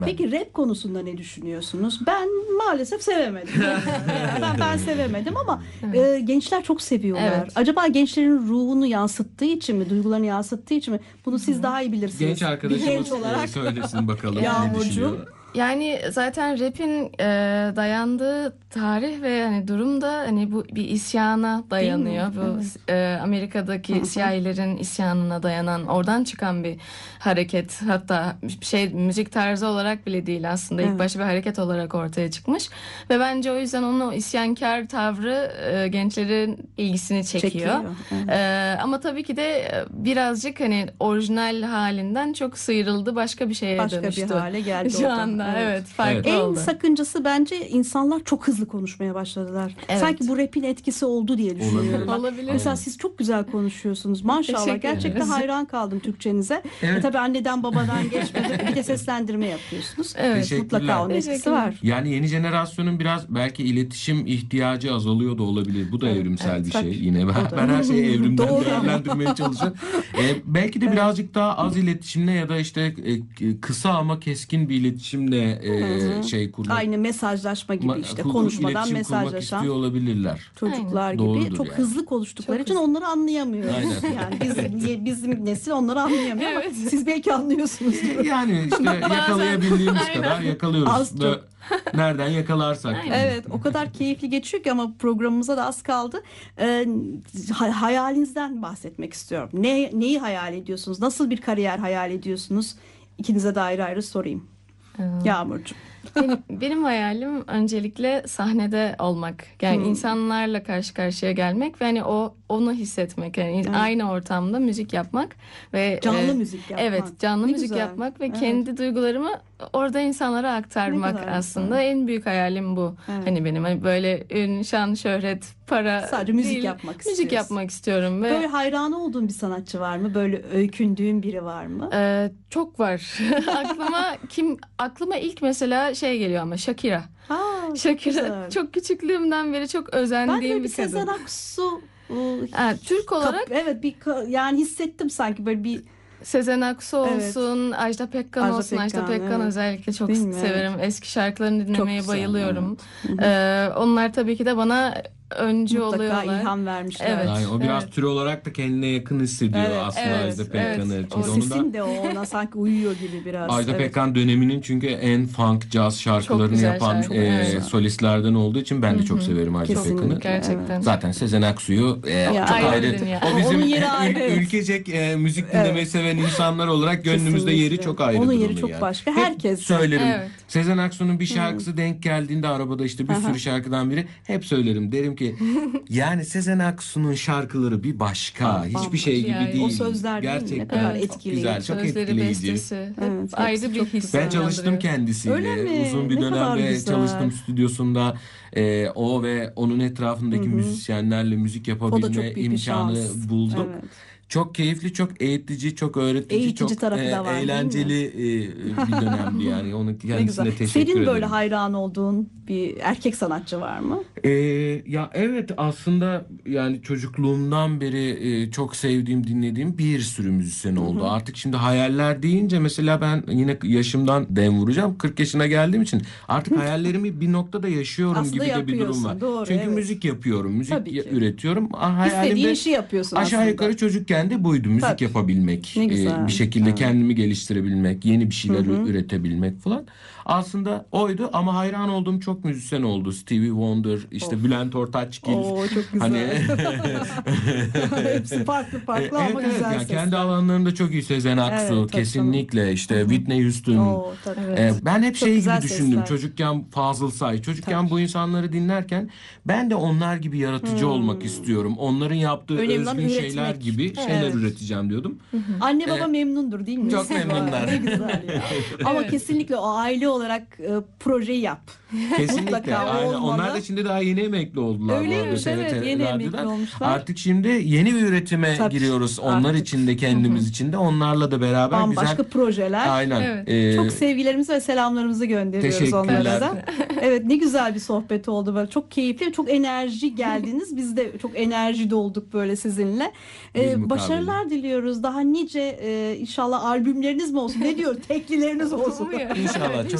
Peki rap konusunda ne düşünüyorsunuz? Ben maalesef sevemedim. ben sevemedim ama gençler çok seviyorlar. Evet. Acaba gençlerin ruhunu yansıttığı için mi, duygularını yansıttığı için mi? Bunu siz daha iyi bilirsiniz. Genç arkadaşımız Bir genç olarak. söylesin bakalım ne Yağmurcuğum. düşünüyor. Yani zaten rap'in dayandığı tarih ve hani durum da hani bu bir isyana dayanıyor. Bu Amerika'daki siyahilerin isyanına dayanan, oradan çıkan bir hareket. Hatta müzik tarzı olarak bile değil aslında. İlk başta bir hareket olarak ortaya çıkmış. Ve bence o yüzden onun o isyankar tavrı gençlerin ilgisini çekiyor. Ama tabii ki de birazcık hani orijinal halinden çok sıyrıldı. Başka bir şeye dönüştü. Başka bir hale geldi Şu anda. Evet, farklı oldu. En sakıncası bence insanlar çok hızlı konuşmaya başladılar. Evet. Sanki bu rap'in etkisi oldu diye düşünüyorum. Olabilir. Mesela siz çok güzel konuşuyorsunuz. Maşallah. Teşekkür Gerçekten ederiz. hayran kaldım Türkçenize. Evet. Tabii anneden babadan geçmedi. Bir de seslendirme yapıyorsunuz. Evet. Mutlaka onun etkisi Teşekkürler. var. Yani yeni jenerasyonun biraz belki iletişim ihtiyacı azalıyor da olabilir. Bu da evrimsel bir şey. tabii. Yine ben her şeyi evrimden Doğru. değerlendirmeye çalışıyorum. Belki de birazcık daha az iletişimle ya da işte kısa ama keskin bir iletişimle kurmak. Aynı mesajlaşma gibi işte kurup konuşmadan iletişim kurmak mesajlaşan istiyor olabilirler. çocuklar gibi Doğrudur çok yani. hızlı konuştukları Çok için onları anlayamıyoruz. Aynen. Yani bizim nesil onları anlayamıyor ama Evet. siz belki anlıyorsunuz gibi. Yani işte yakalayabildiğimiz kadar yakalıyoruz. Az çok. Nereden yakalarsak. Evet, o kadar keyifli geçiyor ki ama programımıza da az kaldı. Hayalinizden bahsetmek istiyorum. Neyi hayal ediyorsunuz? Nasıl bir kariyer hayal ediyorsunuz? İkinize de ayrı ayrı sorayım. Yağmurcuğum. Benim hayalim öncelikle sahnede olmak. Yani insanlarla karşı karşıya gelmek ve hani onu hissetmek. Yani aynı ortamda müzik yapmak ve Canlı müzik yapmak. Evet, canlı Ne müzik güzel. yapmak ve Evet. kendi duygularımı orada insanlara Ne aktarmak kadar aslında en büyük hayalim bu. Evet. Hani benim hani böyle ün, şan, şöhret, para Sadece müzik değil, yapmak müzik istiyorsun. yapmak istiyorum ve Böyle hayranı olduğun bir sanatçı var mı? Böyle öykündüğün biri var mı? çok var. Aklıma ilk mesela geliyor ama Shakira. Çok Shakira güzel. çok küçüklüğümden beri çok Ben de özendiğim böyle bir bir kadın. Sezen Aksu Türk olarak evet yani hissettim sanki böyle bir Sezen Aksu Evet. olsun, Ajda Pekkan Ajda olsun. Ajda Pekkan, Pekkan evet. özellikle çok Değil mi? severim. Eski şarkılarını dinlemeye güzel, bayılıyorum. Onlar tabii ki de bana öncü mutlaka oluyorlar. ilham vermişler. Evet. Yani o biraz Evet. tür olarak da kendine yakın hissediyor Evet, aslında evet, Ajda Pekkan'ı. evet. Çünkü O onu sesin da de ona sanki uyuyor gibi biraz. Ajda Evet. Pekkan döneminin çünkü en funk, caz şarkılarını güzel yapan şarkı, evet. solistlerden olduğu için ben de çok severim Ajda Kesinlikle. Pekkan'ı. Gerçekten. Zaten Sezen Aksu'yu çok ayrı ayrı. bir dünya. O bizim Onun yeri ayrı, evet. ülkecek müzik dinlemeyi seven insanlar olarak gönlümüzde yeri Kesinlikle. çok ayrıdır Onun yeri onun çok yani. başka. Hep Herkes. söylerim. Evet. Sezen Aksu'nun bir şarkısı denk geldiğinde arabada işte bir sürü şarkıdan biri hep söylerim. Derim ki yani Sezen Aksu'nun şarkıları bir başka. Hiçbir şey gibi Yani değil. o sözler değil mi? Ne gerçekten kadar çok etkileyici. güzel, çok Sözleri, etkileyici. bestesi. Evet, Hep ayrı hepsi bir çok his. güzel. Ben çalıştım uyandırıyor. kendisiyle. Öyle mi? Uzun bir Ne dönem kadar ve güzel. çalıştım stüdyosunda. O ve onun etrafındaki müzisyenlerle müzik O da yapabilme çok büyük bir imkanı şans. bulduk. Evet. Çok keyifli, çok eğitici, çok öğretici, Eğitici çok tarafı da var, değil mi? eğlenceli bir dönemdi yani. Onun Ne kendisine güzel. teşekkür Senin ederim. böyle hayran olduğun bir erkek sanatçı var mı? Ya evet aslında yani çocukluğumdan beri çok sevdiğim, dinlediğim bir sürü müzisyen oldu. Artık şimdi hayaller deyince mesela ben yine yaşımdan dem vuracağım. 40 yaşına geldiğim için artık hayallerimi bir noktada yaşıyorum Aslında gibi de bir durum yapıyorsun, var. doğru, Çünkü evet. müzik yapıyorum, müzik Tabii ki. üretiyorum. İstediğin Hayalimde işi yapıyorsun aşağı aslında. yukarı çocukken de buydu. Müzik Tabii. yapabilmek, Ne güzel. bir şekilde Evet. kendimi geliştirebilmek, yeni bir şeyler üretebilmek falan. Aslında oydu ama hayran olduğum çok müzisyen oldu. Stevie Wonder, işte Bülent Ortaçgil. Oo çok güzel. Hani Hepsi farklı farklı evet, ama evet. güzel Yani sesler. kendi alanlarında çok iyi. Sezen Aksu Evet, tabii kesinlikle işte Whitney Houston. Oo, tabii. Ben hep Çok şey güzel gibi düşündüm. sesler. Çocukken Fazıl Say. Çocukken bu insanları dinlerken ben de onlar gibi yaratıcı olmak istiyorum. Onların yaptığı Önemli olan özgün şeyler üretmek. gibi şeyler Evet. üreteceğim diyordum. Anne baba memnundur değil mi? Çok memnunlar. Ne güzel ya. Ama kesinlikle o aile olarak projeyi yap. Kesinlikle. Mutlaka Aynen. olmalı. Onlar da şimdi daha yeni emekli oldular. bu Öyleymiş, arada evet, TRT yeni emekli Radyo'dan. olmuşlar. Artık şimdi yeni bir üretime Tabii, giriyoruz. Onlar artık. için de kendimiz için de onlarla da beraber Bambaşka güzel. projeler. Aynen. Evet. Çok sevgilerimizi ve selamlarımızı gönderiyoruz Teşekkürler. onlara da. Evet ne güzel bir sohbet oldu böyle. Çok keyifli, çok enerji geldiniz. Biz de çok enerji dolduk böyle sizinle. Biz mukabele. Başarılar diliyoruz. Daha nice inşallah albümleriniz mi olsun? Ne diyor? Teklileriniz olsun. Umuyor. İnşallah. Çok